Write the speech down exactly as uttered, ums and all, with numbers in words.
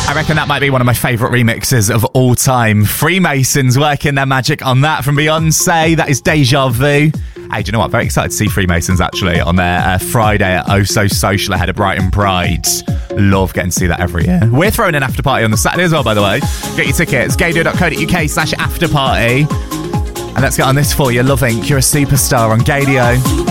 I reckon that might be one of my favourite remixes of all time. Freemasons working their magic on that from Beyonce. That is Deja Vu. Hey, do you know what? Very excited to see Freemasons actually on their uh, Friday at Oh So Social ahead of Brighton Pride. Love getting to see that every year. We're throwing an after party on the Saturday as well, by the way. Get your tickets, gaydio.co.uk slash after party. And let's get on this for you. Love Inc. You're a superstar on Gaydio.